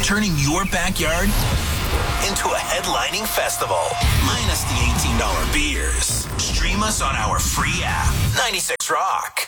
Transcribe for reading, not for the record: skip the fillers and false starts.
turning your backyard into a headlining festival. Minus the $18 beers. Stream us on our free app, 96 Rock.